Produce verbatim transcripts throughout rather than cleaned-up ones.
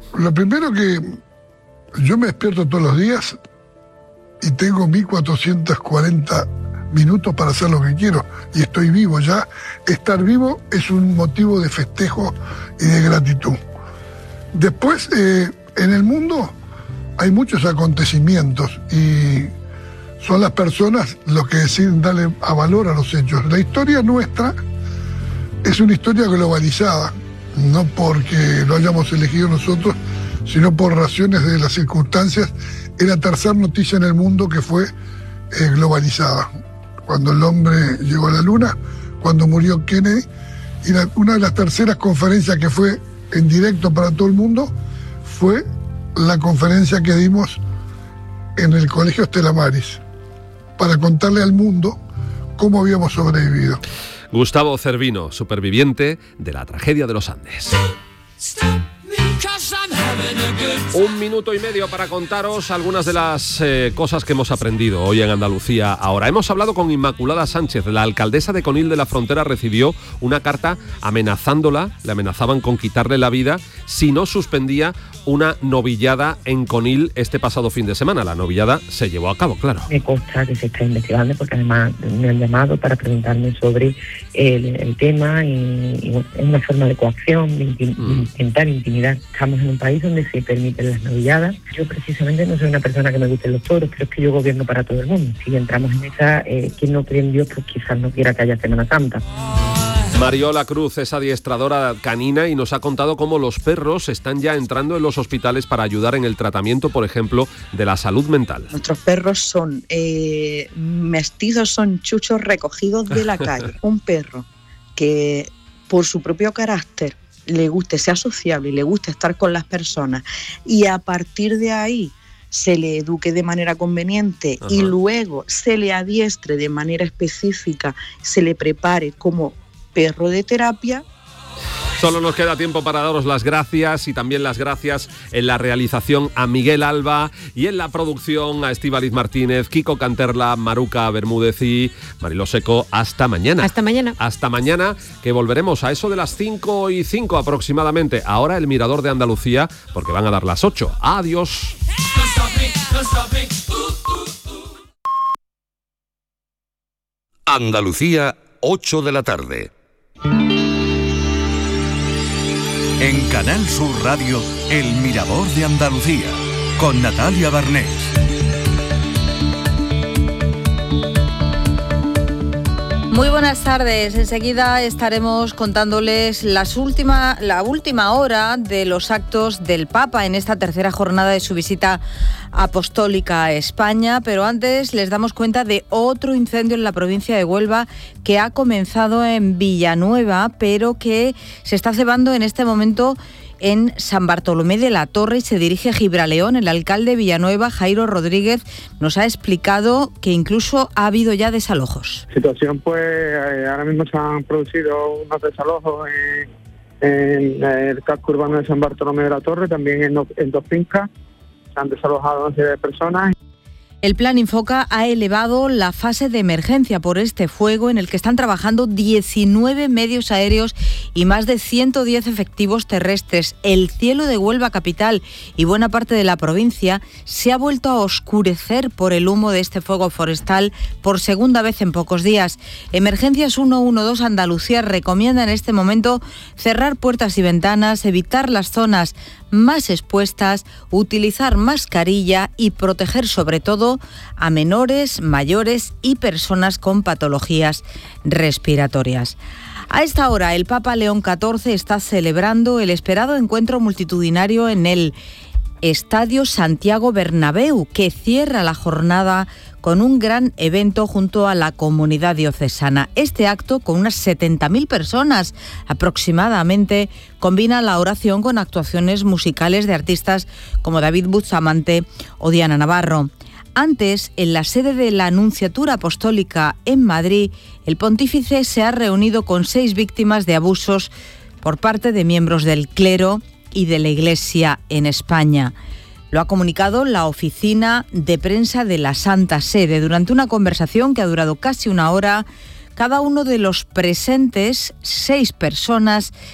Lo primero que yo me despierto todos los días y tengo mil cuatrocientos cuarenta minutos para hacer lo que quiero y estoy vivo ya. Estar vivo es un motivo de festejo y de gratitud. Después, eh, en el mundo hay muchos acontecimientos y son las personas los que deciden darle a valor a los hechos. La historia nuestra es una historia globalizada, no porque lo hayamos elegido nosotros, sino por razones de las circunstancias. Es la tercera noticia en el mundo que fue eh, globalizada. Cuando el hombre llegó a la luna, cuando murió Kennedy, y la, una de las terceras conferencias que fue en directo para todo el mundo fue la conferencia que dimos en el Colegio Stella Maris, para contarle al mundo cómo habíamos sobrevivido. Gustavo Cervino, superviviente de la tragedia de los Andes. Un minuto y medio para contaros algunas de las eh, cosas que hemos aprendido hoy en Andalucía Ahora. Hemos hablado con Inmaculada Sánchez. La alcaldesa de Conil de la Frontera recibió una carta amenazándola, le amenazaban con quitarle la vida si no suspendía una novillada en Conil este pasado fin de semana. La novillada se llevó a cabo, claro. Me consta que se está investigando porque además me han llamado para preguntarme sobre el, el tema y, y es una forma de coacción, de, intim- mm. de intentar intimidar. Estamos en un país donde se permiten las novilladas. Yo precisamente no soy una persona que me gusten los toros, pero es que yo gobierno para todo el mundo. Si entramos en esa, eh, quien no cree en Dios, pues quizás no quiera que haya Semana Santa. Mariola Cruz es adiestradora canina y nos ha contado cómo los perros están ya entrando en los hospitales para ayudar en el tratamiento, por ejemplo, de la salud mental. Nuestros perros son eh, mestizos, son chuchos recogidos de la calle. Un perro que por su propio carácter le guste, sea sociable y le guste estar con las personas y a partir de ahí se le eduque de manera conveniente. Ajá. Y luego se le adiestre de manera específica, se le prepare como perro de terapia. Solo nos queda tiempo para daros las gracias y también las gracias en la realización a Miguel Alba y en la producción a Estíbaliz Martínez, Kiko Canterla, Maruca Bermúdez y Mariló Seco. Hasta mañana. Hasta mañana. Hasta mañana, que volveremos a eso de las cinco y cinco aproximadamente. Ahora el Mirador de Andalucía, porque van a dar las ocho. Adiós. Andalucía, ocho de la tarde. En Canal Sur Radio, El Mirador de Andalucía, con Natalia Barnés. Muy buenas tardes. Enseguida estaremos contándoles las última, la última hora de los actos del Papa en esta tercera jornada de su visita apostólica a España, pero antes les damos cuenta de otro incendio en la provincia de Huelva que ha comenzado en Villanueva, pero que se está cebando en este momento en San Bartolomé de la Torre y se dirige a Gibraleón. El alcalde de Villanueva, Jairo Rodríguez, nos ha explicado que incluso ha habido ya desalojos. Situación, pues, eh, ahora mismo se han producido unos desalojos en, en el casco urbano de San Bartolomé de la Torre, también en, en dos fincas. Se han desalojado once personas. El Plan Infoca ha elevado la fase de emergencia por este fuego en el que están trabajando diecinueve medios aéreos y más de ciento diez efectivos terrestres. El cielo de Huelva capital y buena parte de la provincia se ha vuelto a oscurecer por el humo de este fuego forestal por segunda vez en pocos días. Emergencias ciento doce Andalucía recomienda en este momento cerrar puertas y ventanas, evitar las zonas más expuestas, utilizar mascarilla y proteger sobre todo a menores, mayores y personas con patologías respiratorias. A esta hora, el Papa León catorce está celebrando el esperado encuentro multitudinario en el Estadio Santiago Bernabéu, que cierra la jornada con un gran evento junto a la comunidad diocesana. Este acto, con unas setenta mil personas aproximadamente, combina la oración con actuaciones musicales de artistas como David Bustamante o Diana Navarro. Antes, en la sede de la Nunciatura Apostólica en Madrid, el pontífice se ha reunido con seis víctimas de abusos por parte de miembros del clero y de la Iglesia en España. Lo ha comunicado la oficina de prensa de la Santa Sede. Durante una conversación que ha durado casi una hora, cada uno de los presentes, seis personas,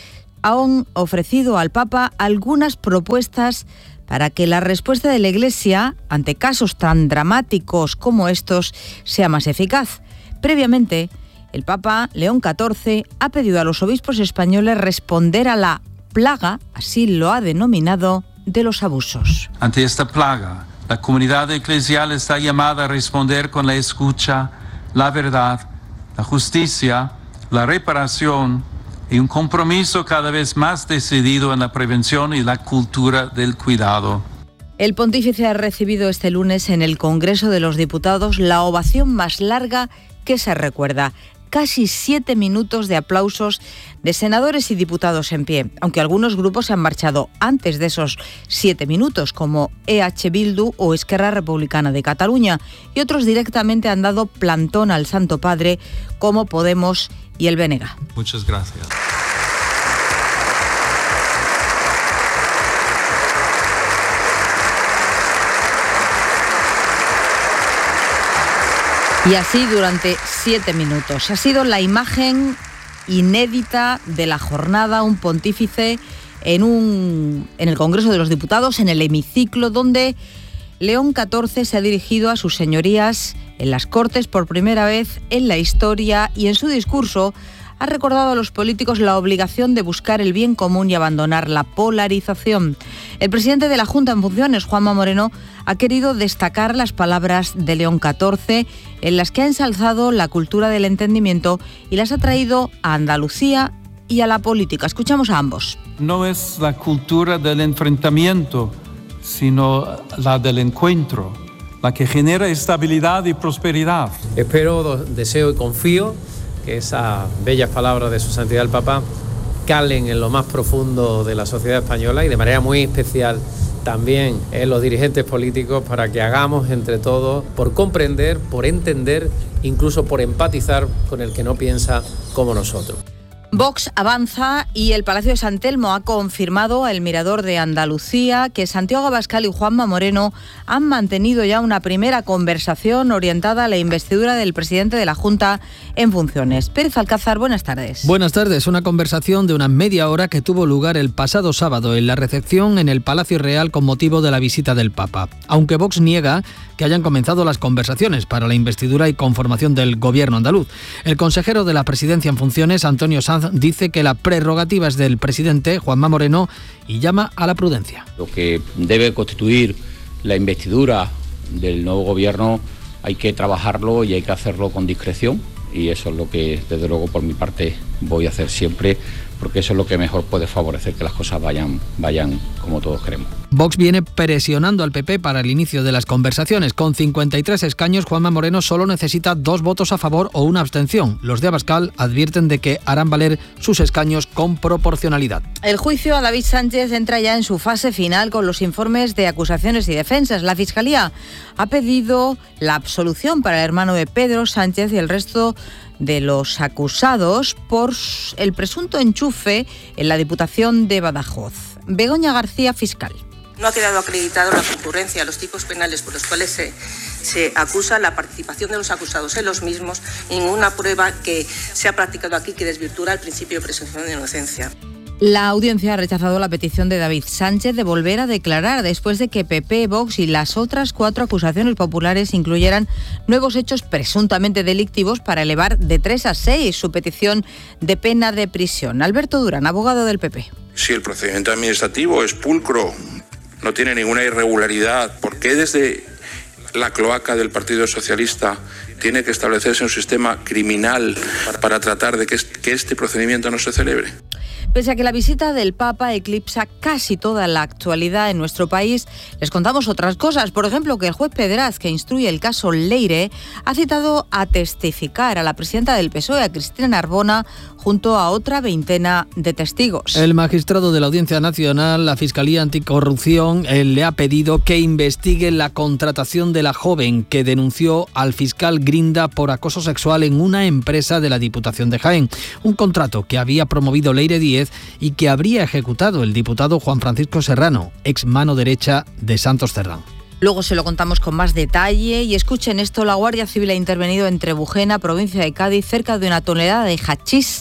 han ofrecido al Papa algunas propuestas para que la respuesta de la Iglesia ante casos tan dramáticos como estos sea más eficaz. Previamente, el Papa León catorce ha pedido a los obispos españoles responder a la plaga, así lo ha denominado, de los abusos. Ante esta plaga, la comunidad eclesial está llamada a responder con la escucha, la verdad, la justicia, la reparación y un compromiso cada vez más decidido en la prevención y la cultura del cuidado. El pontífice ha recibido este lunes en el Congreso de los Diputados la ovación más larga que se recuerda. Casi siete minutos de aplausos de senadores y diputados en pie, aunque algunos grupos se han marchado antes de esos siete minutos, como E H Bildu o Esquerra Republicana de Cataluña, y otros directamente han dado plantón al Santo Padre, como Podemos y el B N G. Muchas gracias. Y así durante siete minutos. Ha sido la imagen inédita de la jornada, un pontífice en, un, en el Congreso de los Diputados, en el hemiciclo, donde León catorce se ha dirigido a sus señorías en las Cortes por primera vez en la historia, y en su discurso ha recordado a los políticos la obligación de buscar el bien común y abandonar la polarización. El presidente de la Junta en funciones, Juanma Moreno, ha querido destacar las palabras de León catorce, en las que ha ensalzado la cultura del entendimiento y las ha traído a Andalucía y a la política. Escuchamos a ambos. No es la cultura del enfrentamiento, sino la del encuentro, la que genera estabilidad y prosperidad. Espero, deseo y confío que esas bellas palabras de su santidad el Papa calen en lo más profundo de la sociedad española y de manera muy especial también en los dirigentes políticos, para que hagamos entre todos por comprender, por entender, incluso por empatizar con el que no piensa como nosotros. Vox avanza y el Palacio de San Telmo ha confirmado al Mirador de Andalucía que Santiago Abascal y Juanma Moreno han mantenido ya una primera conversación orientada a la investidura del presidente de la Junta en funciones. Pérez Alcázar, buenas tardes. Buenas tardes. Una conversación de una media hora que tuvo lugar el pasado sábado en la recepción en el Palacio Real con motivo de la visita del Papa. Aunque Vox niega que hayan comenzado las conversaciones para la investidura y conformación del gobierno andaluz. El consejero de la presidencia en funciones, Antonio Sanz, dice que la prerrogativa es del presidente, Juanma Moreno, y llama a la prudencia. Lo que debe constituir la investidura del nuevo gobierno hay que trabajarlo y hay que hacerlo con discreción, y eso es lo que desde luego por mi parte voy a hacer siempre, porque eso es lo que mejor puede favorecer que las cosas vayan, vayan como todos queremos. Vox viene presionando al P P para el inicio de las conversaciones. Con cincuenta y tres escaños, Juanma Moreno solo necesita dos votos a favor o una abstención. Los de Abascal advierten de que harán valer sus escaños con proporcionalidad. El juicio a David Sánchez entra ya en su fase final con los informes de acusaciones y defensas. La Fiscalía ha pedido la absolución para el hermano de Pedro Sánchez y el resto de los acusados por el presunto enchufe en la Diputación de Badajoz. Begoña García, fiscal. No ha quedado acreditado la concurrencia a los tipos penales por los cuales se, se acusa, la participación de los acusados en los mismos, ninguna prueba que se ha practicado aquí que desvirtúa el principio de presunción de inocencia. La audiencia ha rechazado la petición de David Sánchez de volver a declarar después de que P P, Vox y las otras cuatro acusaciones populares incluyeran nuevos hechos presuntamente delictivos para elevar de tres a seis su petición de pena de prisión. Alberto Durán, abogado del P P. Si el procedimiento administrativo es pulcro, no tiene ninguna irregularidad, ¿por qué desde la cloaca del Partido Socialista tiene que establecerse un sistema criminal para tratar de que este procedimiento no se celebre? Pese a que la visita del Papa eclipsa casi toda la actualidad en nuestro país, les contamos otras cosas. Por ejemplo, que el juez Pedraz, que instruye el caso Leire, ha citado a testificar a la presidenta del P S O E, a Cristina Narbona, junto a otra veintena de testigos. El magistrado de la Audiencia Nacional, la Fiscalía Anticorrupción, él le ha pedido que investigue la contratación de la joven que denunció al fiscal Grinda por acoso sexual en una empresa de la Diputación de Jaén. Un contrato que había promovido Leire Díez y que habría ejecutado el diputado Juan Francisco Serrano, ex mano derecha de Santos Cerdán. Luego se lo contamos con más detalle y escuchen esto, la Guardia Civil ha intervenido en Trebujena, provincia de Cádiz, cerca de una tonelada de hachís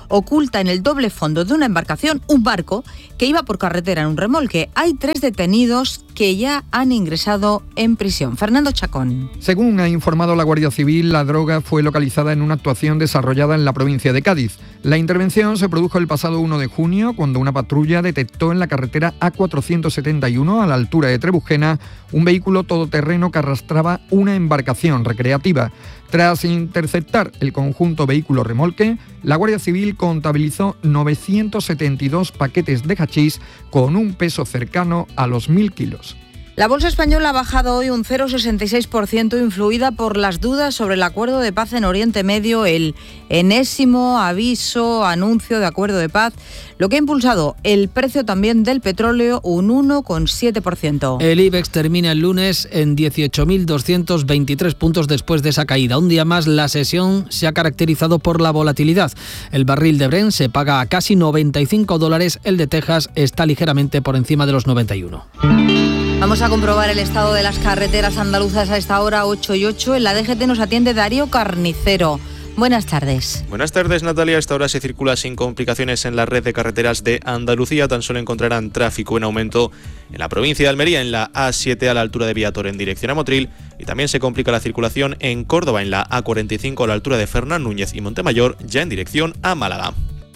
oculta en el doble fondo de una embarcación un barco que iba por carretera en un remolque. Hay tres detenidos que ya han ingresado en prisión. Fernando Chacón. Según ha informado la Guardia Civil, la droga fue localizada en una actuación desarrollada en la provincia de Cádiz. La intervención se produjo el pasado uno de junio, cuando una patrulla detectó en la carretera A cuatrocientos setenta y uno, a la altura de Trebujena, un vehículo todoterreno que arrastraba una embarcación recreativa. Tras interceptar el conjunto vehículo-remolque, la Guardia Civil contabilizó novecientos setenta y dos paquetes de hachís con un peso cercano a los mil kilos. La bolsa española ha bajado hoy un cero coma sesenta y seis por ciento, influida por las dudas sobre el acuerdo de paz en Oriente Medio, el enésimo aviso, anuncio de acuerdo de paz, lo que ha impulsado el precio también del petróleo un uno coma siete por ciento. El IBEX termina el lunes en dieciocho mil doscientos veintitrés puntos después de esa caída. Un día más, la sesión se ha caracterizado por la volatilidad. El barril de Brent se paga a casi noventa y cinco dólares, el de Texas está ligeramente por encima de los noventa y uno. Vamos a comprobar el estado de las carreteras andaluzas a esta hora, ocho y ocho. En la D G T nos atiende Darío Carnicero. Buenas tardes. Buenas tardes, Natalia. A esta hora se circula sin complicaciones en la red de carreteras de Andalucía. Tan solo encontrarán tráfico en aumento en la provincia de Almería, en la A siete a la altura de Viator en dirección a Motril. Y también se complica la circulación en Córdoba, en la A cuarenta y cinco a la altura de Fernán Núñez y Montemayor, ya en dirección a Málaga.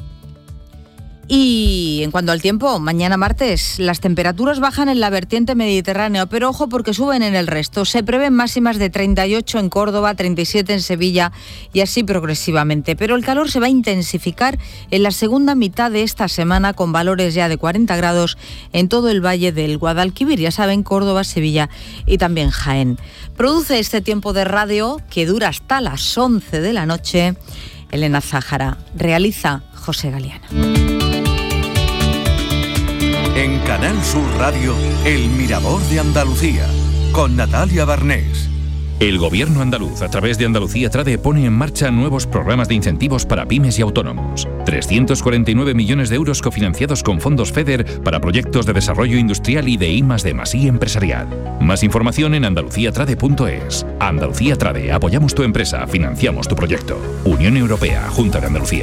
Y en cuanto al tiempo, mañana martes las temperaturas bajan en la vertiente mediterránea, pero ojo porque suben en el resto. Se prevén máximas de treinta y ocho en Córdoba, treinta y siete en Sevilla y así progresivamente. Pero el calor se va a intensificar en la segunda mitad de esta semana, con valores ya de cuarenta grados en todo el valle del Guadalquivir. Ya saben, Córdoba, Sevilla y también Jaén. Produce este tiempo de radio, que dura hasta las once de la noche, Elena Zájara. Realiza José Galeana. En Canal Sur Radio, El Mirador de Andalucía, con Natalia Barnés. El Gobierno andaluz, a través de Andalucía Trade, pone en marcha nuevos programas de incentivos para pymes y autónomos. trescientos cuarenta y nueve millones de euros cofinanciados con fondos FEDER para proyectos de desarrollo industrial y de I más D más I empresarial. Más información en andalucía trade punto es. Andalucía Trade, apoyamos tu empresa, financiamos tu proyecto. Unión Europea, Junta de Andalucía.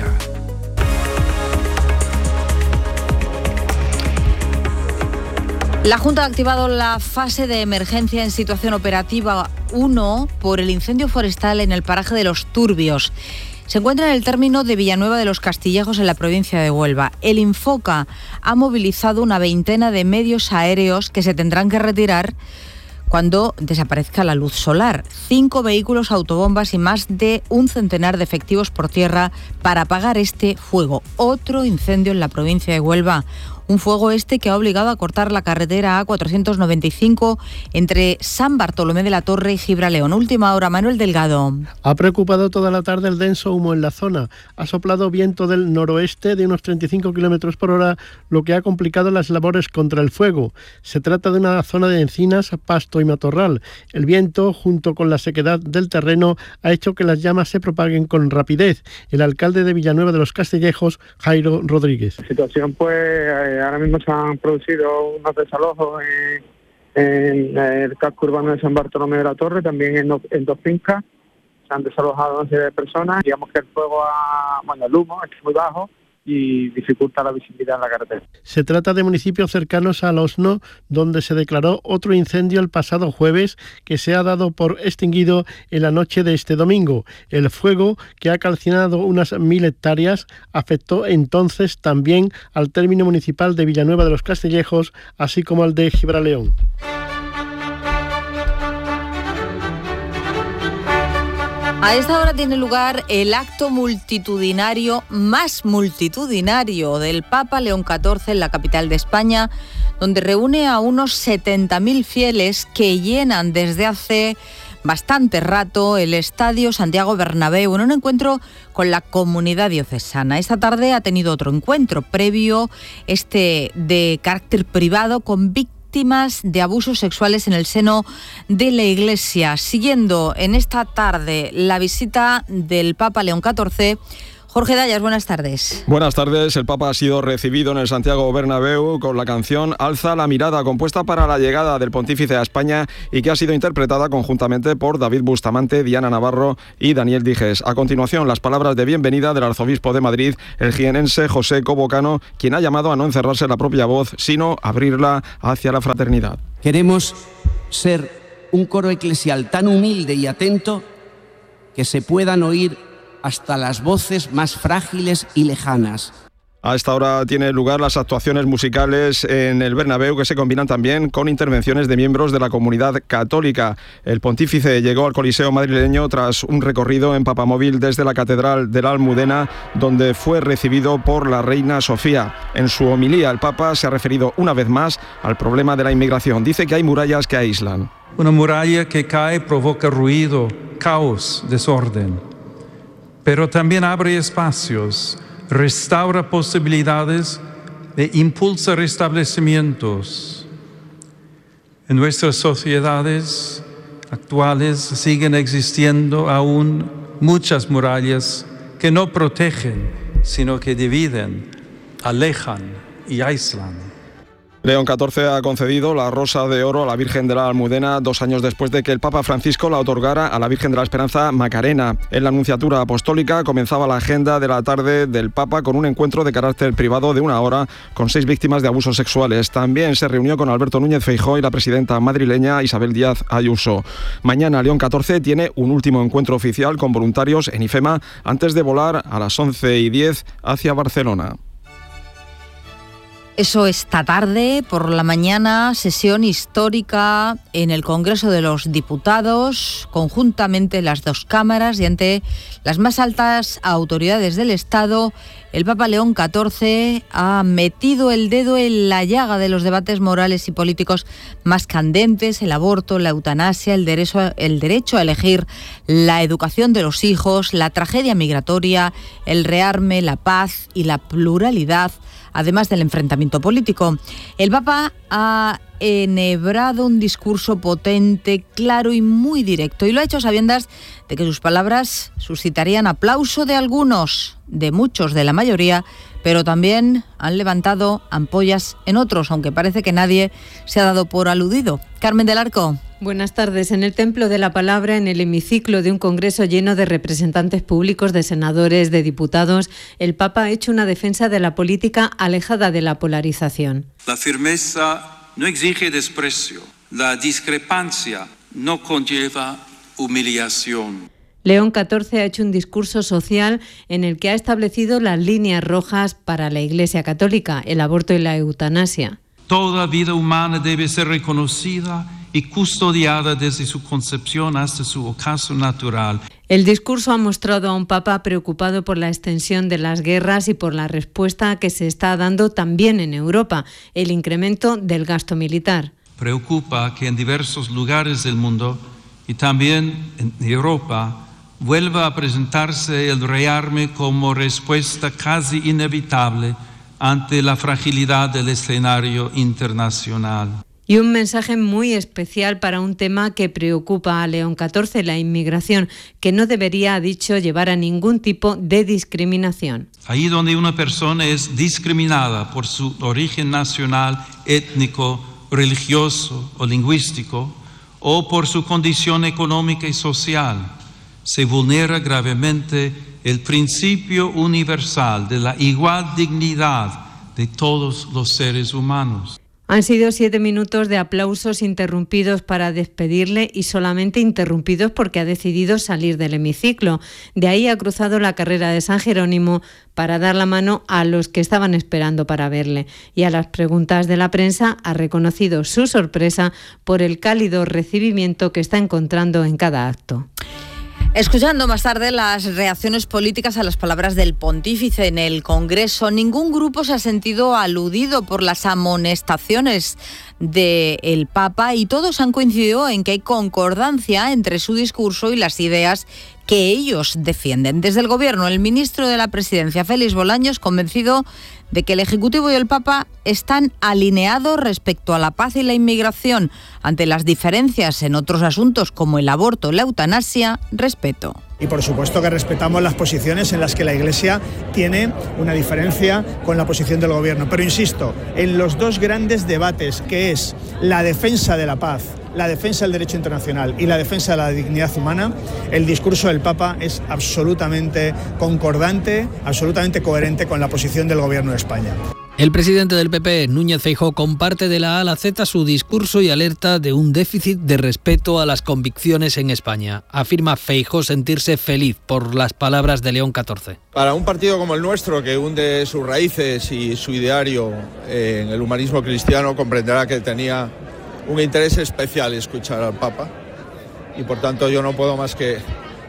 La Junta ha activado la fase de emergencia en situación operativa uno por el incendio forestal en el paraje de Los Turbios. Se encuentra en el término de Villanueva de los Castillejos, en la provincia de Huelva. El Infoca ha movilizado una veintena de medios aéreos que se tendrán que retirar cuando desaparezca la luz solar. Cinco vehículos autobombas y más de un centenar de efectivos por tierra para apagar este fuego. Otro incendio en la provincia de Huelva. Un fuego este que ha obligado a cortar la carretera A cuatrocientos noventa y cinco entre San Bartolomé de la Torre y Gibraleón. Última hora, Manuel Delgado. Ha preocupado toda la tarde el denso humo en la zona. Ha soplado viento del noroeste de unos treinta y cinco kilómetros por hora, lo que ha complicado las labores contra el fuego. Se trata de una zona de encinas, pasto y matorral. El viento, junto con la sequedad del terreno, ha hecho que las llamas se propaguen con rapidez. El alcalde de Villanueva de los Castillejos, Jairo Rodríguez. La situación, pues, ahora mismo se han producido unos desalojos en, en el casco urbano de San Bartolomé de la Torre, también en, en dos fincas. Se han desalojado una serie de personas. Digamos que el fuego, ha, bueno, el humo es muy bajo y dificulta la visibilidad en la carretera. Se trata de municipios cercanos al Osno, donde se declaró otro incendio el pasado jueves que se ha dado por extinguido en la noche de este domingo. El fuego, que ha calcinado unas mil hectáreas, afectó entonces también al término municipal de Villanueva de los Castillejos, así como al de Gibraleón. A esta hora tiene lugar el acto multitudinario más multitudinario del Papa León catorce en la capital de España, donde reúne a unos setenta mil fieles que llenan desde hace bastante rato el Estadio Santiago Bernabéu en un encuentro con la comunidad diocesana. Esta tarde ha tenido otro encuentro previo, este de carácter privado, con víctimas de abusos sexuales en el seno de la Iglesia. Siguiendo en esta tarde la visita del Papa León catorce, Jorge Dayas, buenas tardes. Buenas tardes. El Papa ha sido recibido en el Santiago Bernabéu con la canción Alza la mirada, compuesta para la llegada del pontífice a España y que ha sido interpretada conjuntamente por David Bustamante, Diana Navarro y Daniel Dijes. A continuación, las palabras de bienvenida del arzobispo de Madrid, el jienense José Cobo Cano, quien ha llamado a no encerrarse en la propia voz, sino abrirla hacia la fraternidad. Queremos ser un coro eclesial tan humilde y atento que se puedan oír hasta las voces más frágiles y lejanas. A esta hora tienen lugar las actuaciones musicales en el Bernabéu, que se combinan también con intervenciones de miembros de la comunidad católica. El pontífice llegó al Coliseo madrileño tras un recorrido en papamóvil desde la Catedral de la Almudena, donde fue recibido por la reina Sofía. En su homilía, el Papa se ha referido una vez más al problema de la inmigración. Dice que hay murallas que aíslan. Una muralla que cae provoca ruido, caos, desorden. Pero también abre espacios, restaura posibilidades e impulsa restablecimientos. En nuestras sociedades actuales siguen existiendo aún muchas murallas que no protegen, sino que dividen, alejan y aíslan. León catorce ha concedido la Rosa de Oro a la Virgen de la Almudena dos años después de que el Papa Francisco la otorgara a la Virgen de la Esperanza Macarena. En la Anunciatura Apostólica comenzaba la agenda de la tarde del Papa con un encuentro de carácter privado de una hora con seis víctimas de abusos sexuales. También se reunió con Alberto Núñez Feijóo y la presidenta madrileña Isabel Díaz Ayuso. Mañana León catorce tiene un último encuentro oficial con voluntarios en IFEMA antes de volar a las once y diez hacia Barcelona. Eso esta tarde, por la mañana, sesión histórica en el Congreso de los Diputados, conjuntamente las dos cámaras y ante las más altas autoridades del Estado. El Papa León catorce ha metido el dedo en la llaga de los debates morales y políticos más candentes: el aborto, la eutanasia, el derecho, el derecho a elegir, la educación de los hijos, la tragedia migratoria, el rearme, la paz y la pluralidad, además del enfrentamiento político. El Papa ha enhebrado un discurso potente, claro y muy directo, y lo ha hecho a sabiendas de que sus palabras suscitarían aplauso de algunos, de muchos, de la mayoría, pero también han levantado ampollas en otros, aunque parece que nadie se ha dado por aludido. Carmen del Arco. Buenas tardes. En el Templo de la Palabra, en el hemiciclo de un congreso lleno de representantes públicos, de senadores, de diputados, el Papa ha hecho una defensa de la política alejada de la polarización. La firmeza no exige desprecio. La discrepancia no conlleva humillación. León catorce ha hecho un discurso social en el que ha establecido las líneas rojas para la Iglesia Católica: el aborto y la eutanasia. Toda vida humana debe ser reconocida y custodiada desde su concepción hasta su ocaso natural. El discurso ha mostrado a un Papa preocupado por la extensión de las guerras y por la respuesta que se está dando también en Europa: el incremento del gasto militar. Preocupa que en diversos lugares del mundo y también en Europa vuelva a presentarse el rearme como respuesta casi inevitable ante la fragilidad del escenario internacional. Y un mensaje muy especial para un tema que preocupa a León catorce, la inmigración, que no debería, ha dicho, llevar a ningún tipo de discriminación. Ahí donde una persona es discriminada por su origen nacional, étnico, religioso o lingüístico, o por su condición económica y social, se vulnera gravemente el principio universal de la igual dignidad de todos los seres humanos. Han sido siete minutos de aplausos interrumpidos para despedirle, y solamente interrumpidos porque ha decidido salir del hemiciclo. De ahí ha cruzado la carrera de San Jerónimo para dar la mano a los que estaban esperando para verle. Y a las preguntas de la prensa ha reconocido su sorpresa por el cálido recibimiento que está encontrando en cada acto. Escuchando más tarde las reacciones políticas a las palabras del pontífice en el Congreso, ningún grupo se ha sentido aludido por las amonestaciones del Papa y todos han coincidido en que hay concordancia entre su discurso y las ideas que ellos defienden. Desde el Gobierno, el ministro de la Presidencia, Félix Bolaños, convencido de que el Ejecutivo y el Papa están alineados respecto a la paz y la inmigración. Ante las diferencias en otros asuntos como el aborto o la eutanasia, respeto. Y por supuesto que respetamos las posiciones en las que la Iglesia tiene una diferencia con la posición del Gobierno. Pero insisto, en los dos grandes debates, que es la defensa de la paz, la defensa del derecho internacional y la defensa de la dignidad humana, el discurso del Papa es absolutamente concordante, absolutamente coherente con la posición del Gobierno de España. El presidente del P P, Núñez Feijóo, comparte de la A a la Z su discurso y alerta de un déficit de respeto a las convicciones en España. Afirma Feijóo sentirse feliz por las palabras de León catorce. Para un partido como el nuestro, que hunde sus raíces y su ideario en el humanismo cristiano, comprenderá que tenía un interés especial escuchar al Papa, y por tanto yo no puedo más que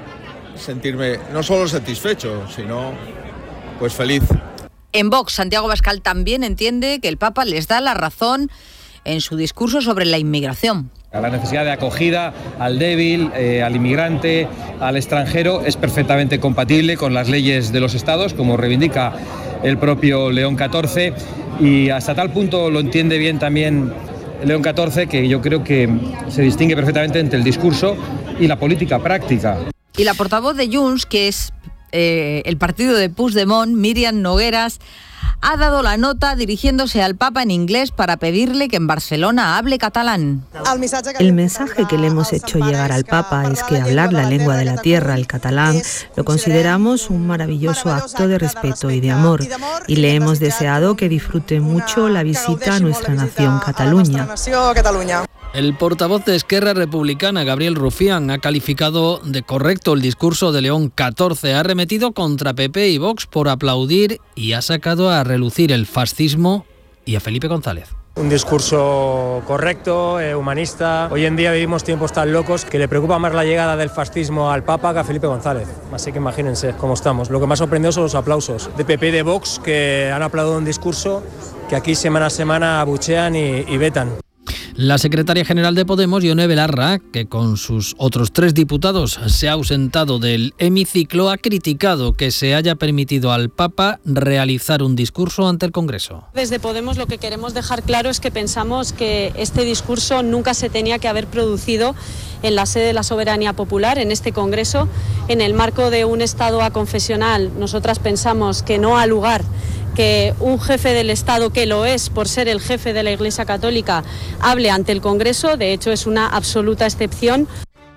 sentirme no solo satisfecho, sino pues feliz. En Vox, Santiago Abascal también entiende que el Papa les da la razón en su discurso sobre la inmigración. La necesidad de acogida al débil, eh, al inmigrante, al extranjero, es perfectamente compatible con las leyes de los estados, como reivindica el propio León catorce, y hasta tal punto lo entiende bien también León catorce, que yo creo que se distingue perfectamente entre el discurso y la política práctica. Y la portavoz de Junts, que es eh, el partido de Puigdemont, Míriam Nogueras, ha dado la nota dirigiéndose al Papa en inglés para pedirle que en Barcelona hable catalán. El mensaje que le hemos hecho llegar al Papa es que hablar la lengua de la tierra, el catalán, lo consideramos un maravilloso acto de respeto y de amor, y le hemos deseado que disfrute mucho la visita a nuestra nación, Cataluña. El portavoz de Esquerra Republicana, Gabriel Rufián, ha calificado de correcto el discurso de León catorce, ha arremetido contra P P y Vox por aplaudir y ha sacado a relucir el fascismo y a Felipe González. Un discurso correcto, eh, humanista. Hoy en día vivimos tiempos tan locos que le preocupa más la llegada del fascismo al Papa que a Felipe González. Así que imagínense cómo estamos. Lo que más sorprendió son los aplausos de P P y de Vox, que han aplaudido un discurso que aquí semana a semana abuchean y, y vetan. La secretaria general de Podemos, Ione Belarra, que con sus otros tres diputados se ha ausentado del hemiciclo, ha criticado que se haya permitido al Papa realizar un discurso ante el Congreso. Desde Podemos lo que queremos dejar claro es que pensamos que este discurso nunca se tenía que haber producido en la sede de la soberanía popular, en este Congreso, en el marco de un Estado aconfesional. Nosotras pensamos que no ha lugar que un jefe del Estado, que lo es por ser el jefe de la Iglesia Católica, hable ante el Congreso. De hecho, es una absoluta excepción.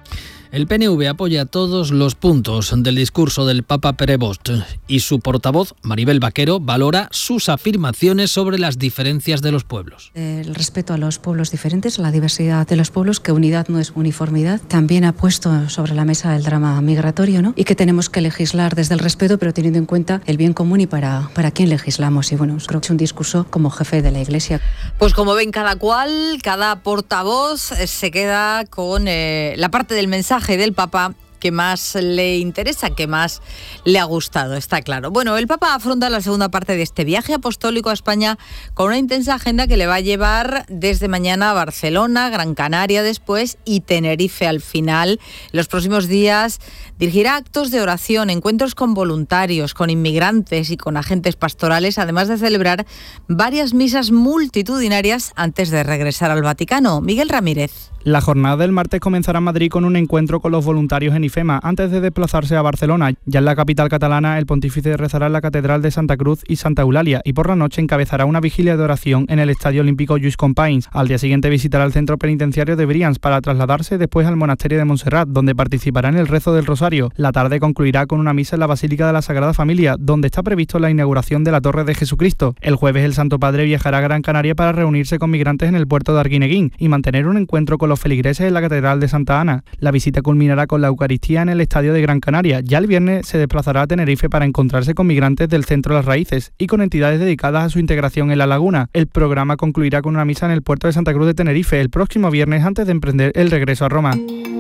El P N V apoya todos los puntos del discurso del Papa Prevost y su portavoz, Maribel Vaquero, valora sus afirmaciones sobre las diferencias de los pueblos. El respeto a los pueblos diferentes, a la diversidad de los pueblos, que unidad no es uniformidad. También ha puesto sobre la mesa el drama migratorio, ¿no? Y que tenemos que legislar desde el respeto, pero teniendo en cuenta el bien común y para, para quién legislamos. Y bueno, creo que es un discurso como jefe de la Iglesia. Pues como ven, cada cual, cada portavoz se queda con eh, la parte del mensaje del Papa que más le interesa, que más le ha gustado, está claro. Bueno, el Papa afronta la segunda parte de este viaje apostólico a España con una intensa agenda que le va a llevar desde mañana a Barcelona, Gran Canaria después y Tenerife al final. En los próximos días dirigirá actos de oración, encuentros con voluntarios, con inmigrantes y con agentes pastorales, además de celebrar varias misas multitudinarias antes de regresar al Vaticano. Miguel Ramírez. La jornada del martes comenzará en Madrid con un encuentro con los voluntarios en IFEMA, antes de desplazarse a Barcelona. Ya en la capital catalana, el pontífice rezará en la Catedral de Santa Cruz y Santa Eulalia, y por la noche encabezará una vigilia de oración en el Estadio Olímpico Lluís Companys. Al día siguiente visitará el centro penitenciario de Brians para trasladarse después al monasterio de Montserrat, donde participará en el rezo del Rosario. La tarde concluirá con una misa en la Basílica de la Sagrada Familia, donde está previsto la inauguración de la Torre de Jesucristo. El jueves el Santo Padre viajará a Gran Canaria para reunirse con migrantes en el puerto de Arguineguín y mantener un encuentro con los feligreses en la Catedral de Santa Ana. La visita culminará con la Eucaristía en el Estadio de Gran Canaria. Ya el viernes se desplazará a Tenerife para encontrarse con migrantes del Centro Las Raíces y con entidades dedicadas a su integración en la laguna. El programa concluirá con una misa en el puerto de Santa Cruz de Tenerife el próximo viernes antes de emprender el regreso a Roma.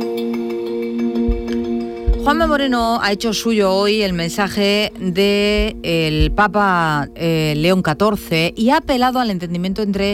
Juanma Moreno ha hecho suyo hoy el mensaje del Papa eh, León catorce y ha apelado al entendimiento entre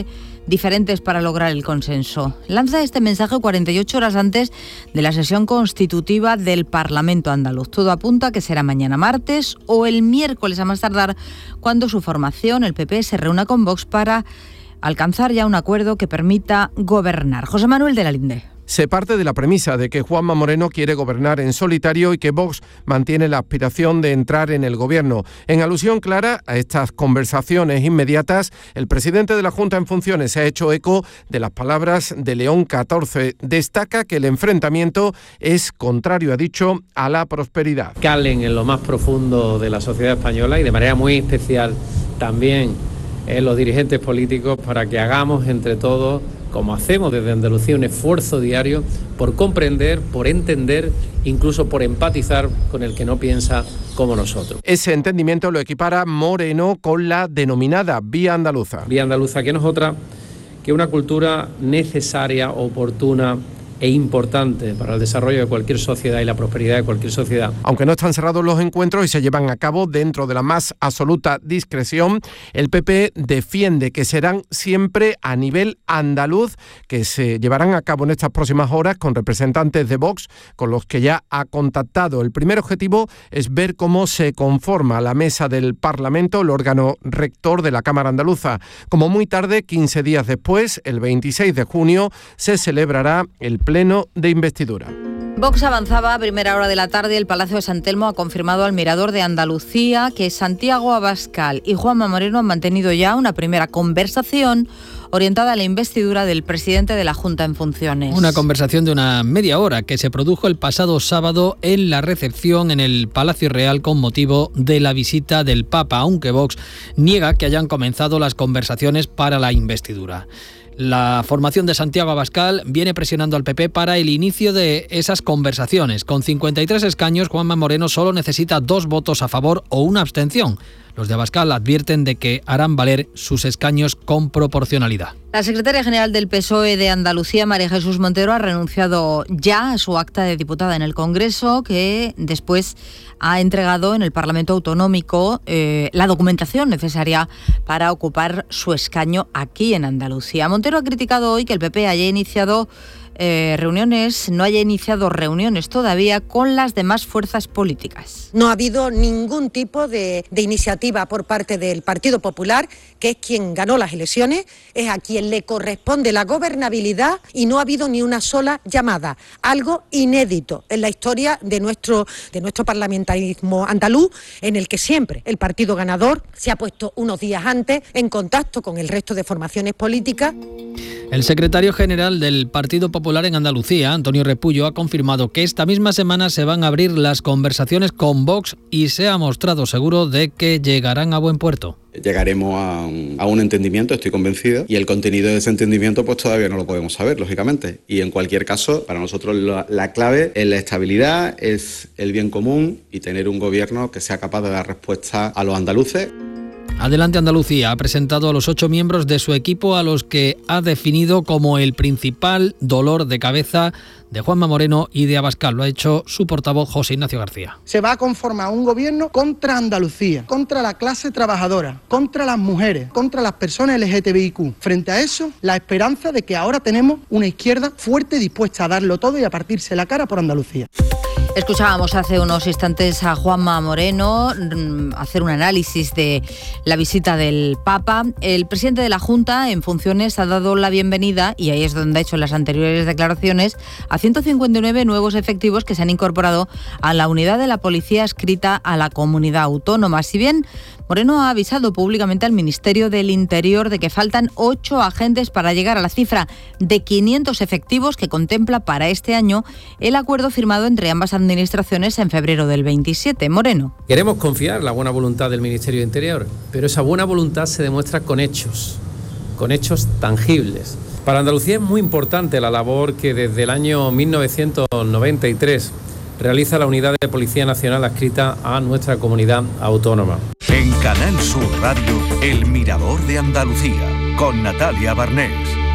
diferentes para lograr el consenso. Lanza este mensaje cuarenta y ocho horas antes de la sesión constitutiva del Parlamento andaluz. Todo apunta a que será mañana martes o el miércoles a más tardar, cuando su formación, el P P, se reúna con Vox para alcanzar ya un acuerdo que permita gobernar. José Manuel de la Linde. Se parte de la premisa de que Juanma Moreno quiere gobernar en solitario y que Vox mantiene la aspiración de entrar en el gobierno. En alusión clara a estas conversaciones inmediatas, el presidente de la Junta en funciones se ha hecho eco de las palabras de León catorce. Destaca que el enfrentamiento es contrario, ha dicho, a la prosperidad. Calen en lo más profundo de la sociedad española y de manera muy especial también en los dirigentes políticos, para que hagamos entre todos, como hacemos desde Andalucía, un esfuerzo diario por comprender, por entender, incluso por empatizar con el que no piensa como nosotros. Ese entendimiento lo equipara Moreno con la denominada Vía Andaluza. Vía Andaluza, que no es otra que una cultura necesaria, oportuna e importante para el desarrollo de cualquier sociedad y la prosperidad de cualquier sociedad. Aunque no están cerrados los encuentros y se llevan a cabo dentro de la más absoluta discreción, el P P defiende que serán siempre a nivel andaluz, que se llevarán a cabo en estas próximas horas con representantes de Vox, con los que ya ha contactado. El primer objetivo es ver cómo se conforma la mesa del Parlamento, el órgano rector de la Cámara Andaluza. Como muy tarde, quince días después, el veintiséis de junio, se celebrará el pleno de investidura. Vox avanzaba a primera hora de la tarde. El Palacio de San Telmo ha confirmado al Mirador de Andalucía que Santiago Abascal y Juanma Moreno han mantenido ya una primera conversación orientada a la investidura del presidente de la Junta en funciones. Una conversación de una media hora que se produjo el pasado sábado en la recepción en el Palacio Real con motivo de la visita del Papa, aunque Vox niega que hayan comenzado las conversaciones para la investidura. La formación de Santiago Abascal viene presionando al P P para el inicio de esas conversaciones. Con cincuenta y tres escaños, Juanma Moreno solo necesita dos votos a favor o una abstención. Los de Abascal advierten de que harán valer sus escaños con proporcionalidad. La secretaria general del P S O E de Andalucía, María Jesús Montero, ha renunciado ya a su acta de diputada en el Congreso, que después ha entregado en el Parlamento Autonómico eh, la documentación necesaria para ocupar su escaño aquí en Andalucía. Montero ha criticado hoy que el P P haya iniciado Eh, reuniones, no haya iniciado reuniones todavía con las demás fuerzas políticas. No ha habido ningún tipo de, de iniciativa por parte del Partido Popular, que es quien ganó las elecciones, es a quien le corresponde la gobernabilidad, y no ha habido ni una sola llamada, algo inédito en la historia de nuestro, de nuestro parlamentarismo andaluz, en el que siempre el partido ganador se ha puesto unos días antes en contacto con el resto de formaciones políticas. El secretario general del Partido Popular en Andalucía, Antonio Repullo, ha confirmado que esta misma semana se van a abrir las conversaciones con Vox y se ha mostrado seguro de que llegarán a buen puerto. Llegaremos a un, a un entendimiento, estoy convencido, y el contenido de ese entendimiento pues todavía no lo podemos saber, lógicamente. Y en cualquier caso, para nosotros la, la clave es la estabilidad, es el bien común y tener un gobierno que sea capaz de dar respuesta a los andaluces. Adelante Andalucía ha presentado a los ocho miembros de su equipo, a los que ha definido como el principal dolor de cabeza de Juanma Moreno y de Abascal. Lo ha hecho su portavoz José Ignacio García. Se va a conformar un gobierno contra Andalucía, contra la clase trabajadora, contra las mujeres, contra las personas L G T B I Q. Frente a eso, la esperanza de que ahora tenemos una izquierda fuerte, dispuesta a darlo todo y a partirse la cara por Andalucía. Escuchábamos hace unos instantes a Juanma Moreno hacer un análisis de la visita del Papa. El presidente de la Junta en funciones ha dado la bienvenida, y ahí es donde ha hecho las anteriores declaraciones, a ciento cincuenta y nueve nuevos efectivos que se han incorporado a la unidad de la policía adscrita a la comunidad autónoma. Si bien Moreno ha avisado públicamente al Ministerio del Interior de que faltan ocho agentes para llegar a la cifra de quinientos efectivos que contempla para este año el acuerdo firmado entre ambas administraciones en febrero del veintisiete. Moreno. Queremos confiar en la buena voluntad del Ministerio de Interior, pero esa buena voluntad se demuestra con hechos, con hechos tangibles. Para Andalucía es muy importante la labor que desde el año mil novecientos noventa y tres realiza la Unidad de Policía Nacional adscrita a nuestra comunidad autónoma. En Canal Sur Radio, El Mirador de Andalucía, con Natalia Barnés.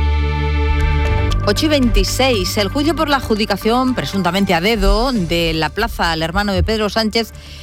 ocho y veintiséis. El juicio por la adjudicación, presuntamente a dedo, de la plaza al hermano de Pedro Sánchez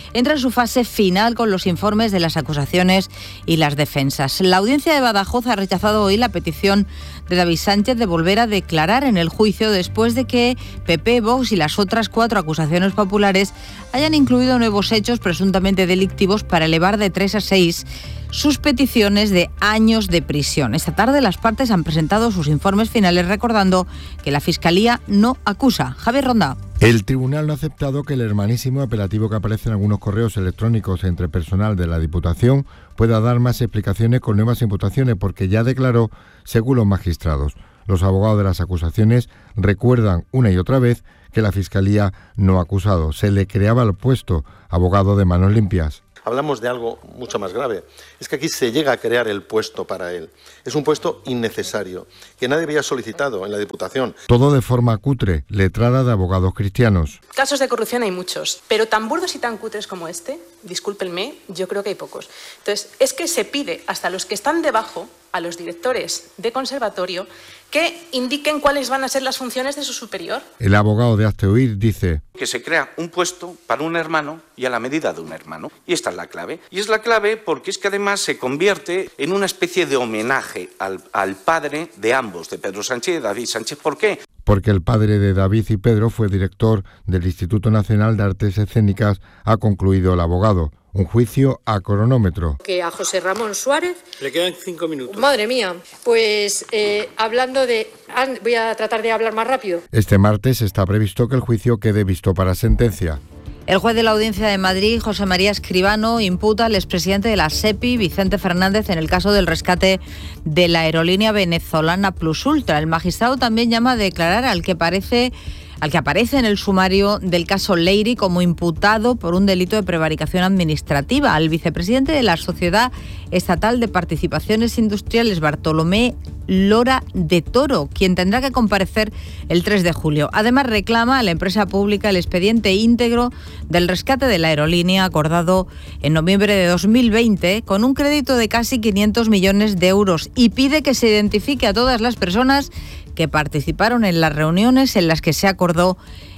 entra en su fase final con los informes de las acusaciones y las defensas. La audiencia de Badajoz ha rechazado hoy la petición de David Sánchez de volver a declarar en el juicio después de que P P, Vox y las otras cuatro acusaciones populares hayan incluido nuevos hechos presuntamente delictivos para elevar de tres a seis sus peticiones de años de prisión. Esta tarde las partes han presentado sus informes finales recordando que la Fiscalía no acusa. Javier Ronda. El tribunal no ha aceptado que el hermanísimo apelativo que aparece en algunos correos electrónicos entre personal de la Diputación pueda dar más explicaciones con nuevas imputaciones porque ya declaró, según los magistrados. Los abogados de las acusaciones recuerdan una y otra vez que la Fiscalía no ha acusado. Se le creaba el puesto abogado de manos limpias. Hablamos de algo mucho más grave. Es que aquí se llega a crear el puesto para él. Es un puesto innecesario, que nadie había solicitado en la Diputación. Todo de forma cutre, letrada de abogados cristianos. Casos de corrupción hay muchos, pero tan burdos y tan cutres como este, discúlpenme, yo creo que hay pocos. Entonces, es que se pide hasta los que están debajo, a los directores de conservatorio, que indiquen cuáles van a ser las funciones de su superior. El abogado de Hazte Oír dice que se crea un puesto para un hermano y a la medida de un hermano. Y esta es la clave. Y es la clave porque es que además se convierte en una especie de homenaje al, al padre de ambos, de Pedro Sánchez y de David Sánchez. ¿Por qué? Porque el padre de David y Pedro fue director del Instituto Nacional de Artes Escénicas, ha concluido el abogado. Un juicio a cronómetro. Que a José Ramón Suárez... Le quedan cinco minutos. Madre mía, pues eh, hablando de... Voy a tratar de hablar más rápido. Este martes está previsto que el juicio quede visto para sentencia. El juez de la Audiencia de Madrid, José María Escribano, imputa al expresidente de la SEPI, Vicente Fernández, en el caso del rescate de la aerolínea venezolana Plus Ultra. El magistrado también llama a declarar al que parece... al que aparece en el sumario del caso Leiry como imputado por un delito de prevaricación administrativa, al vicepresidente de la Sociedad Estatal de Participaciones Industriales, Bartolomé Lora de Toro, quien tendrá que comparecer el tres de julio. Además, reclama a la empresa pública el expediente íntegro del rescate de la aerolínea acordado en noviembre de dos mil veinte con un crédito de casi quinientos millones de euros y pide que se identifique a todas las personas que participaron en las reuniones en las que se acordó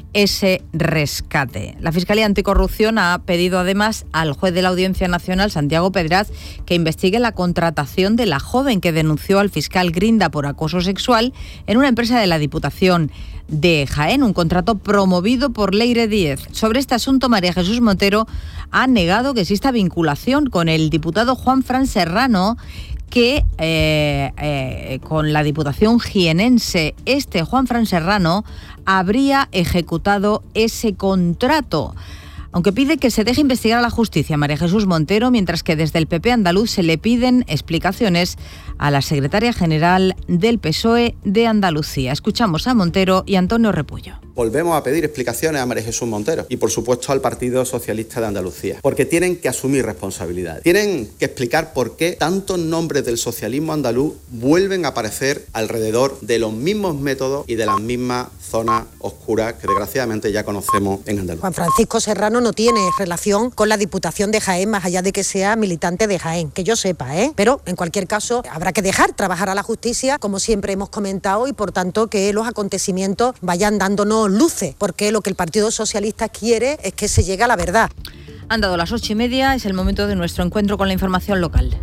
ese rescate. La Fiscalía Anticorrupción ha pedido además al juez de la Audiencia Nacional, Santiago Pedraz, que investigue la contratación de la joven que denunció al fiscal Grinda por acoso sexual en una empresa de la Diputación de Jaén, un contrato promovido por Leire Díez. Sobre este asunto, María Jesús Montero ha negado que exista vinculación con el diputado Juanfran Serrano, que eh, eh, con la Diputación jienense, este Juanfran Serrano habría ejecutado ese contrato. Aunque pide que se deje investigar a la justicia María Jesús Montero, mientras que desde el P P andaluz se le piden explicaciones a la secretaria general del P S O E de Andalucía. Escuchamos a Montero y Antonio Repullo. Volvemos a pedir explicaciones a María Jesús Montero y, por supuesto, al Partido Socialista de Andalucía, porque tienen que asumir responsabilidades. Tienen que explicar por qué tantos nombres del socialismo andaluz vuelven a aparecer alrededor de los mismos métodos y de las mismas zonas oscuras que, desgraciadamente, ya conocemos en Andalucía. Juan Francisco Serrano no tiene relación con la Diputación de Jaén, más allá de que sea militante de Jaén, que yo sepa, ¿eh? Pero, en cualquier caso, habrá que dejar trabajar a la justicia, como siempre hemos comentado, y, por tanto, que los acontecimientos vayan dándonos luces, porque lo que el Partido Socialista quiere es que se llegue a la verdad. Han dado las ocho y media, es el momento de nuestro encuentro con la información local.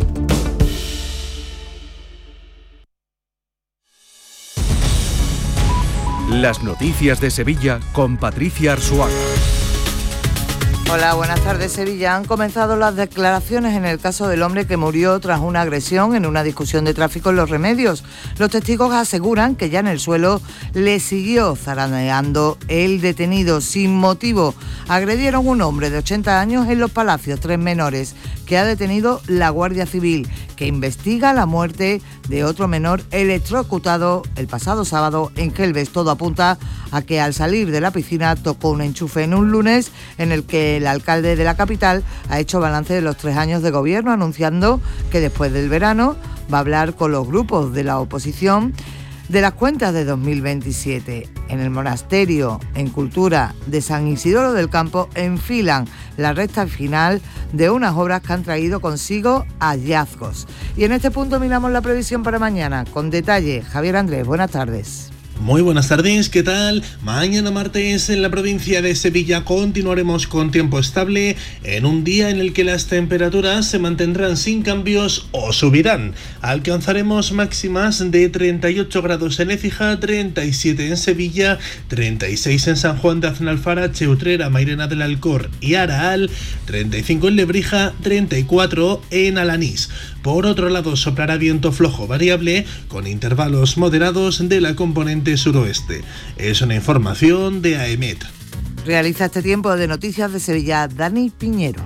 Las noticias de Sevilla con Patricia Arzuaga. Hola, buenas tardes. Sevilla. Han comenzado las declaraciones en el caso del hombre que murió tras una agresión en una discusión de tráfico en Los Remedios. Los testigos aseguran que ya en el suelo le siguió zarandeando el detenido sin motivo. Agredieron a un hombre de ochenta años en Los Palacios, tres menores, que ha detenido la Guardia Civil, que investiga la muerte de otro menor electrocutado el pasado sábado en Gelbes. Todo apunta a que al salir de la piscina tocó un enchufe en un lunes en el que el alcalde de la capital ha hecho balance de los tres años de gobierno, anunciando que después del verano va a hablar con los grupos de la oposición de las cuentas de dos mil veintisiete. En el monasterio en cultura de San Isidoro del Campo enfilan la recta final de unas obras que han traído consigo hallazgos. Y en este punto miramos la previsión para mañana. Con detalle, Javier Andrés, buenas tardes. Muy buenas tardes, ¿qué tal? Mañana martes en la provincia de Sevilla continuaremos con tiempo estable en un día en el que las temperaturas se mantendrán sin cambios o subirán. Alcanzaremos máximas de treinta y ocho grados en Écija, treinta y siete en Sevilla, treinta y seis en San Juan de Aznalfara, Cheutrera, Mairena del Alcor y Araal, treinta y cinco en Lebrija, treinta y cuatro en Alanís. Por otro lado, soplará viento flojo variable con intervalos moderados de la componente suroeste. Es una información de AEMET. Realiza este tiempo de Noticias de Sevilla Dani Piñero.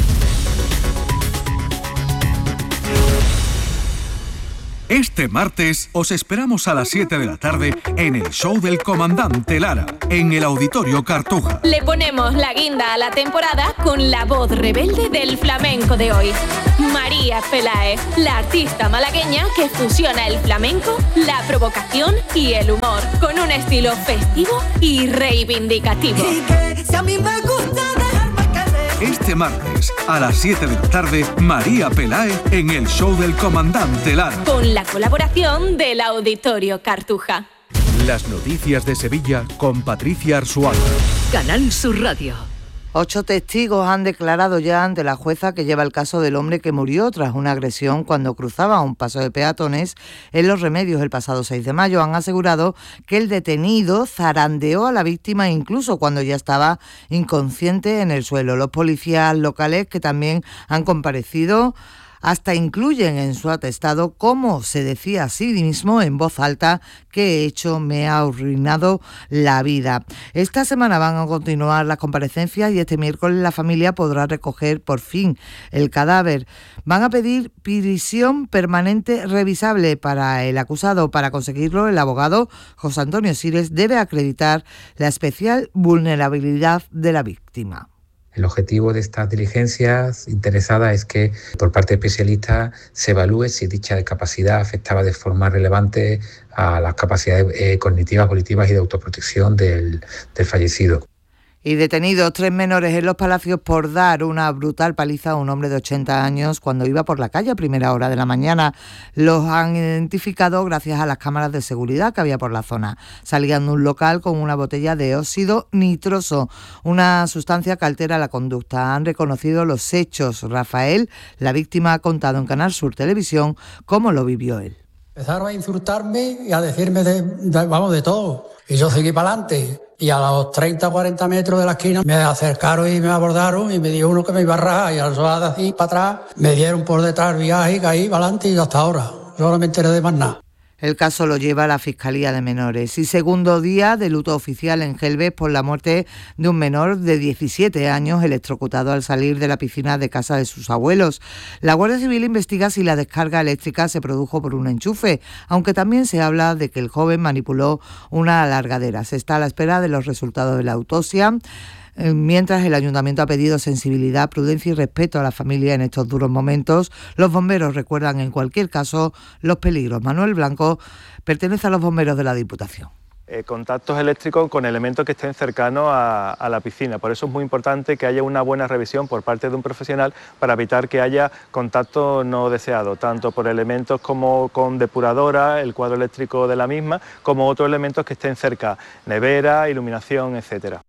Este martes os esperamos a las siete de la tarde en el show del Comandante Lara, en el Auditorio Cartuja. Le ponemos la guinda a la temporada con la voz rebelde del flamenco de hoy. María Peláez, la artista malagueña que fusiona el flamenco, la provocación y el humor, con un estilo festivo y reivindicativo. Y que si a mí me gusta dejarme caer. Este martes, a las siete de la tarde, María Peláez en el show del Comandante Lara. Con la colaboración del Auditorio Cartuja. Las noticias de Sevilla con Patricia Arzuaga. Canal Sur Radio. Ocho testigos han declarado ya ante la jueza que lleva el caso del hombre que murió tras una agresión cuando cruzaba un paso de peatones en Los Remedios el pasado seis de mayo. Han asegurado que el detenido zarandeó a la víctima incluso cuando ya estaba inconsciente en el suelo. Los policías locales, que también han comparecido, hasta incluyen en su atestado cómo se decía a sí mismo en voz alta: "¿Qué he hecho? Me ha arruinado la vida". Esta semana van a continuar las comparecencias y este miércoles la familia podrá recoger por fin el cadáver. Van a pedir prisión permanente revisable para el acusado. Para conseguirlo, el abogado José Antonio Sires debe acreditar la especial vulnerabilidad de la víctima. El objetivo de estas diligencias interesadas es que por parte de especialistas se evalúe si dicha discapacidad afectaba de forma relevante a las capacidades eh, cognitivas, volitivas y de autoprotección del, del fallecido. Y detenidos tres menores en Los Palacios por dar una brutal paliza a un hombre de ochenta años cuando iba por la calle a primera hora de la mañana. Los han identificado gracias a las cámaras de seguridad que había por la zona. Salían de un local con una botella de óxido nitroso, una sustancia que altera la conducta. Han reconocido los hechos. Rafael, la víctima, ha contado en Canal Sur Televisión cómo lo vivió él. Empezaron a insultarme y a decirme de, de, vamos, de todo. Y yo seguí para adelante. Y a los treinta o cuarenta metros de la esquina me acercaron y me abordaron y me dio uno que me iba a rajar. Y al sonar de así para atrás me dieron por detrás el viaje y caí para adelante y hasta ahora. Yo no me enteré de más nada. El caso lo lleva a la Fiscalía de Menores. Y segundo día de luto oficial en Gelbes por la muerte de un menor de diecisiete años electrocutado al salir de la piscina de casa de sus abuelos. La Guardia Civil investiga si la descarga eléctrica se produjo por un enchufe, aunque también se habla de que el joven manipuló una alargadera. Se está a la espera de los resultados de la autopsia. Mientras el Ayuntamiento ha pedido sensibilidad, prudencia y respeto a la familia en estos duros momentos, los bomberos recuerdan en cualquier caso los peligros. Manuel Blanco pertenece a los bomberos de la Diputación. Eh, contactos eléctricos con elementos que estén cercanos a, a la piscina. Por eso es muy importante que haya una buena revisión por parte de un profesional para evitar que haya contacto no deseado, tanto por elementos como con depuradora, el cuadro eléctrico de la misma, como otros elementos que estén cerca, nevera, iluminación, etcétera.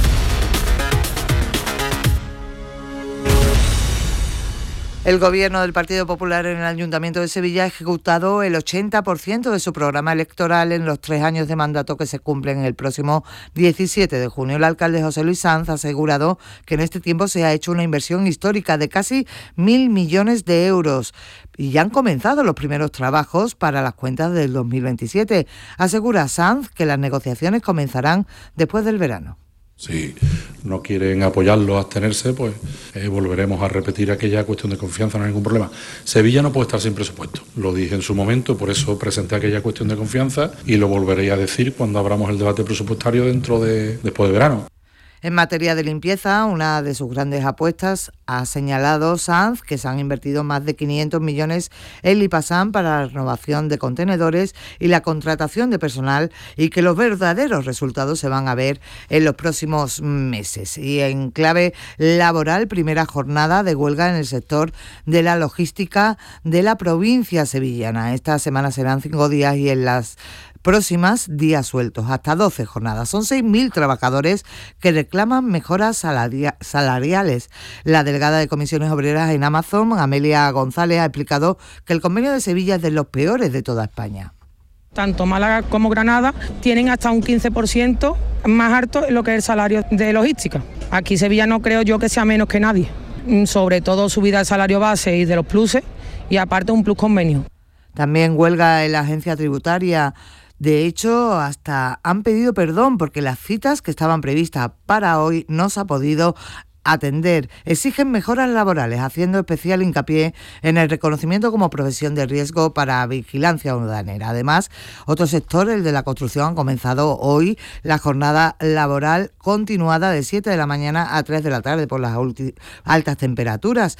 El Gobierno del Partido Popular en el Ayuntamiento de Sevilla ha ejecutado el ochenta por ciento de su programa electoral en los tres años de mandato que se cumplen el próximo diecisiete de junio. El alcalde José Luis Sanz ha asegurado que en este tiempo se ha hecho una inversión histórica de casi mil millones de euros y ya han comenzado los primeros trabajos para las cuentas del dos mil veintisiete. Asegura Sanz que las negociaciones comenzarán después del verano. Si no quieren apoyarlo, abstenerse, pues eh, volveremos a repetir aquella cuestión de confianza, no hay ningún problema. Sevilla no puede estar sin presupuesto, lo dije en su momento, por eso presenté aquella cuestión de confianza y lo volveré a decir cuando abramos el debate presupuestario dentro de después de verano. En materia de limpieza, una de sus grandes apuestas Ha señalado Sanz que se han invertido más de quinientos millones en Lipasam para la renovación de contenedores y la contratación de personal y que los verdaderos resultados se van a ver en los próximos meses. Y en clave laboral, primera jornada de huelga en el sector de la logística de la provincia sevillana. Esta semana serán cinco días y en las próximas días sueltos, hasta doce jornadas. Son seis mil trabajadores que reclaman mejoras salaria- salariales. La delegada de Comisiones Obreras en Amazon, Amelia González, ha explicado que el convenio de Sevilla es de los peores de toda España. Tanto Málaga como Granada tienen hasta un quince por ciento más alto en lo que es el salario de logística. Aquí Sevilla no creo yo que sea menos que nadie. Sobre todo subida del salario base y de los pluses y aparte un plus convenio. También huelga en la agencia tributaria. De hecho, hasta han pedido perdón porque las citas que estaban previstas para hoy no se ha podido atender. Exigen mejoras laborales, haciendo especial hincapié en el reconocimiento como profesión de riesgo para vigilancia aduanera. Además, otro sector, el de la construcción, han comenzado hoy la jornada laboral continuada de siete de la mañana a tres de la tarde por las altas temperaturas.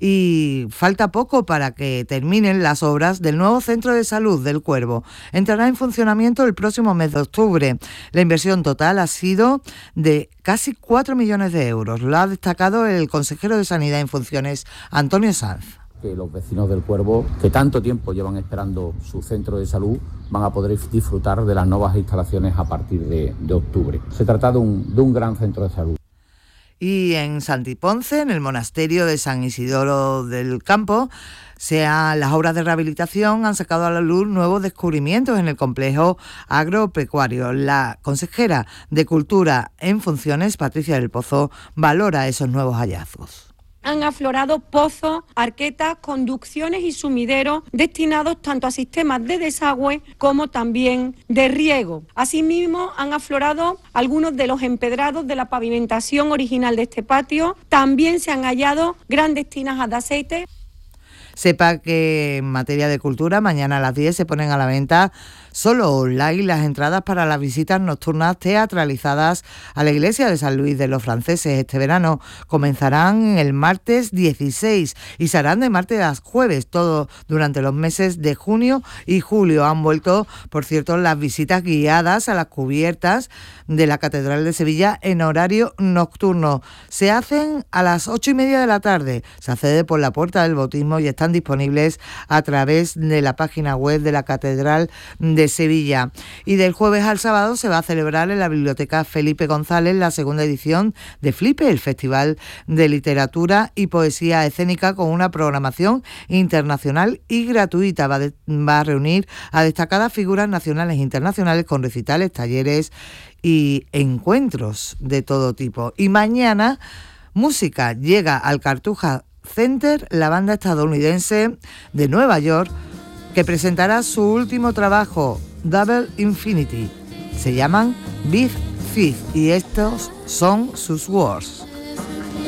Y falta poco para que terminen las obras del nuevo centro de salud del Cuervo. Entrará en funcionamiento el próximo mes de octubre. La inversión total ha sido de casi cuatro millones de euros. Lo ha destacado el consejero de Sanidad en funciones, Antonio Sanz. Que los vecinos del Cuervo, que tanto tiempo llevan esperando su centro de salud, van a poder disfrutar de las nuevas instalaciones a partir de, de octubre. Se trata de un, de un gran centro de salud. Y en Santiponce, en el monasterio de San Isidoro del Campo, sea las obras de rehabilitación han sacado a la luz nuevos descubrimientos en el complejo agropecuario. La consejera de Cultura en funciones, Patricia del Pozo, valora esos nuevos hallazgos. Han aflorado pozos, arquetas, conducciones y sumideros destinados tanto a sistemas de desagüe como también de riego. Asimismo, han aflorado algunos de los empedrados de la pavimentación original de este patio. También se han hallado grandes tinajas de aceite. Sepa que en materia de cultura, mañana a las diez se ponen a la venta solo online las entradas para las visitas nocturnas teatralizadas a la iglesia de San Luis de los Franceses. Este verano comenzarán el martes dieciséis y se harán de martes a jueves, todo durante los meses de junio y julio. Han vuelto, por cierto, las visitas guiadas a las cubiertas de la Catedral de Sevilla en horario nocturno. Se hacen a las ocho y media de la tarde. Se accede por la puerta del bautismo y están disponibles a través de la página web de la Catedral de Sevilla. Y del jueves al sábado se va a celebrar en la Biblioteca Felipe González la segunda edición de Flipe, el Festival de Literatura y Poesía Escénica, con una programación internacional y gratuita. Va, de, va a reunir a destacadas figuras nacionales e internacionales con recitales, talleres y encuentros de todo tipo. Y mañana, música, llega al Cartuja Center la banda estadounidense de Nueva York, que presentará su último trabajo, Double Infinity. Se llaman Big Thief y estos son sus words.